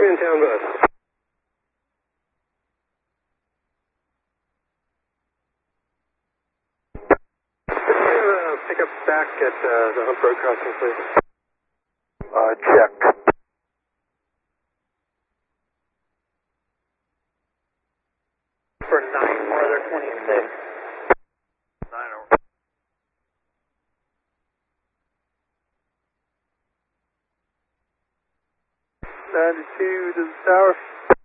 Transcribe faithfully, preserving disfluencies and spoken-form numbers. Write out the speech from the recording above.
me in town bus. Could you uh, pick up back at uh, the Hump Road crossing, please? Uh, check. For nine, Northern twenty-six. Nine over. ninety-two to the tower.